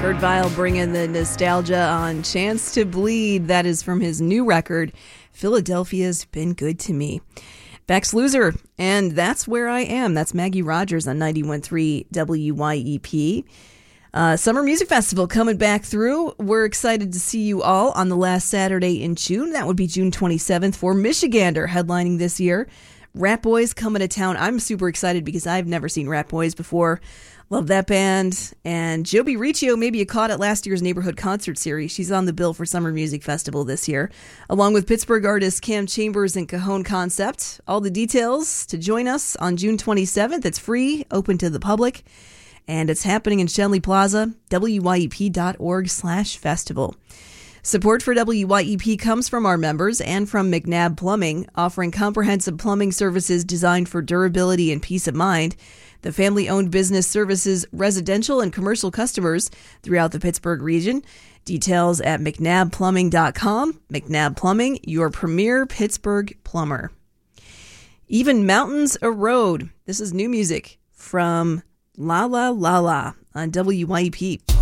Kurt Vile bringing the nostalgia on Chance to Bleed. That is from his new record, Philadelphia's Been Good to Me. Bex Loser, and That's Where I Am. That's Maggie Rogers on 91.3 WYEP. Summer Music Festival coming back through. We're excited to see you all on the last Saturday in June. That would be June 27th for Michigander headlining this year. Rat Boys coming to town. I'm super excited because I've never seen Rat Boys before. Love that band. And Joby Riccio, maybe you caught at last year's Neighborhood Concert Series. She's on the bill for Summer Music Festival this year, along with Pittsburgh artists Cam Chambers and Cajon Concept. All the details to join us on June 27th. It's free, open to the public, and it's happening in Shenley Plaza, wyep.org/festival. Support for WYEP comes from our members and from McNabb Plumbing, offering comprehensive plumbing services designed for durability and peace of mind. The family-owned business services residential and commercial customers throughout the Pittsburgh region. Details at mcnabbplumbing.com. McNabb Plumbing, your premier Pittsburgh plumber. Even Mountains Erode. This is new music from La La La La on WYEP.